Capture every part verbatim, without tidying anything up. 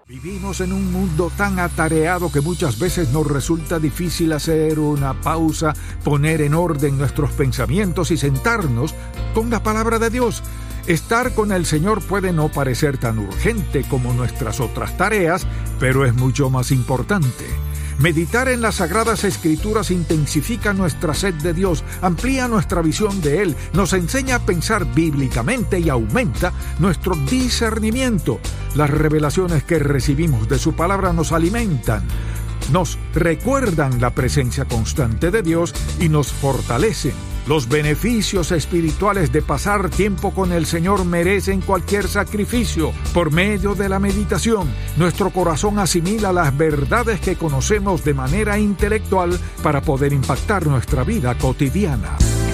Vivimos en un mundo tan atareado que muchas veces nos resulta difícil hacer una pausa, poner en orden nuestros pensamientos y sentarnos con la palabra de Dios. Estar con el Señor puede no parecer tan urgente como nuestras otras tareas, pero es mucho más importante. Meditar en las Sagradas Escrituras intensifica nuestra sed de Dios, amplía nuestra visión de Él, nos enseña a pensar bíblicamente y aumenta nuestro discernimiento. Las revelaciones que recibimos de su palabra nos alimentan, nos recuerdan la presencia constante de Dios y nos fortalecen. Los beneficios espirituales de pasar tiempo con el Señor merecen cualquier sacrificio. Por medio de la meditación, nuestro corazón asimila las verdades que conocemos de manera intelectual para poder impactar nuestra vida cotidiana.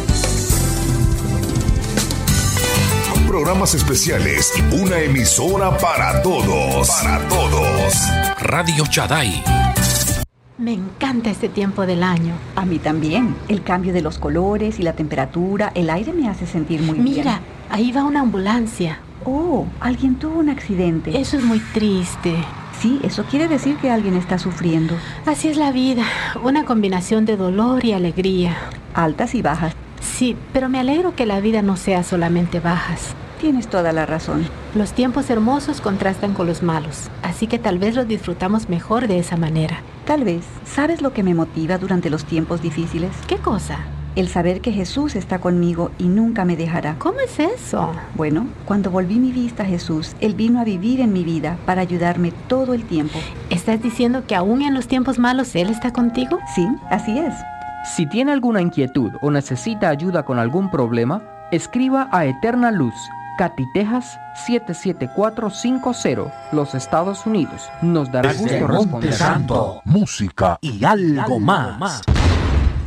Programas especiales y una emisora para todos. Para todos. Radio Shaddai. Me encanta este tiempo del año. A mí también. El cambio de los colores y la temperatura, el aire me hace sentir muy bien. Mira, ahí va una ambulancia. Oh, alguien tuvo un accidente. Eso es muy triste. Sí, eso quiere decir que alguien está sufriendo. Así es la vida, una combinación de dolor y alegría. Altas y bajas. Sí, pero me alegro que la vida no sea solamente bajas. Tienes toda la razón. Los tiempos hermosos contrastan con los malos, así que tal vez los disfrutamos mejor de esa manera. Tal vez. ¿Sabes lo que me motiva durante los tiempos difíciles? ¿Qué cosa? El saber que Jesús está conmigo y nunca me dejará. ¿Cómo es eso? Bueno, cuando volví mi vista a Jesús, Él vino a vivir en mi vida para ayudarme todo el tiempo. ¿Estás diciendo que aún en los tiempos malos Él está contigo? Sí, así es. Si tiene alguna inquietud o necesita ayuda con algún problema, escriba a Eterna Luz, Katy, Texas siete siete cuatro cinco cero, los Estados Unidos. Nos dará Desde gusto Monte responder. Santo, música y algo más.